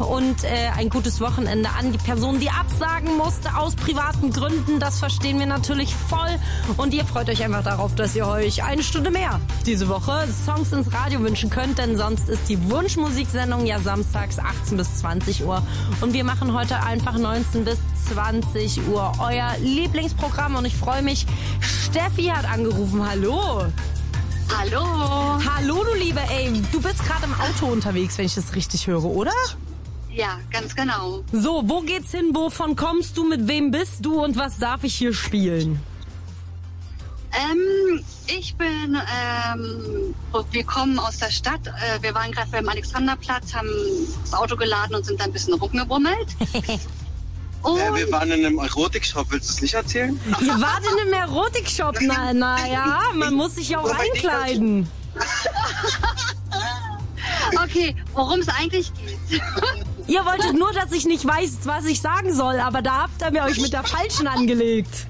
und ein gutes Wochenende an die Person, die absagen musste aus privaten Gründen. Das verstehen wir natürlich voll. Und ihr freut euch einfach darauf, dass ihr euch eine Stunde mehr diese Woche Songs ins Radio wünschen könnt, denn sonst ist die Wunschmusiksendung ja samstags 18 bis 20 Uhr. Und wir machen heute einfach 19 bis 20 Uhr euer Lieblingsprogramm. Und ich freue mich, Steffi hat angerufen. Hallo. Hallo. Hallo, du Liebe. Ey, du bist gerade im Auto unterwegs, wenn ich das richtig höre, oder? Ja, ganz genau. So, wo geht's hin? Wovon kommst du? Mit wem bist du? Und was darf ich hier spielen? Ich bin, wir kommen aus der Stadt. Wir waren gerade beim Alexanderplatz, haben das Auto geladen und sind dann ein bisschen rumgebummelt. Wir waren in einem Erotikshop. Willst du es nicht erzählen? Ihr wart in einem Erotikshop? Na ja, man muss sich ja auch einkleiden. Okay, worum es eigentlich geht. Ihr wolltet nur, dass ich nicht weiß, was ich sagen soll, aber da habt ihr euch mit der Falschen angelegt.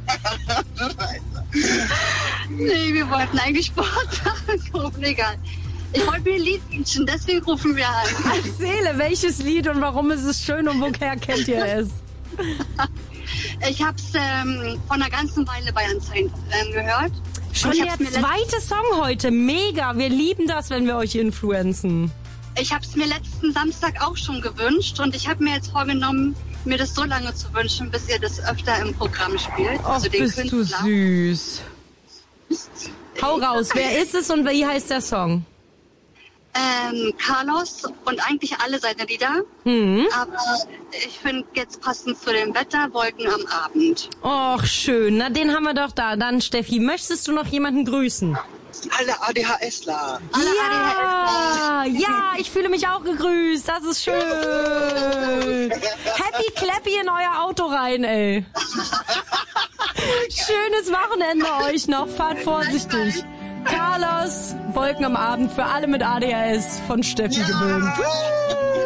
Nee, wir wollten eigentlich Sport kaufen, egal. Ich wollte mir ein Lied wünschen, deswegen rufen wir an. Erzähle, welches Lied und warum ist es schön und woher kennt ihr es? Ich habe es vor einer ganzen Weile bei Anzeigen gehört. Schon der zweite Song heute. Mega. Wir lieben das, wenn wir euch influenzen. Ich habe es mir letzten Samstag auch schon gewünscht und ich habe mir jetzt vorgenommen, mir das so lange zu wünschen, bis ihr das öfter im Programm spielt. Och, also den bist Künstler. Du süß. Hau raus. Wer ist es und wie heißt der Song? Carlos und eigentlich alle seine Lieder. Aber ich finde jetzt passend zu dem Wetter Wolken am Abend. Och, schön. Na, den haben wir doch da. Dann, Steffi, möchtest du noch jemanden grüßen? Alle ADHSler. Ja, ich fühle mich auch gegrüßt. Das ist schön. Happy Clappy in euer Auto rein, ey. Schönes Wochenende euch noch. Fahrt vorsichtig. Carlos, Wolken am Abend für alle mit ADHS von Steffi gewöhnt.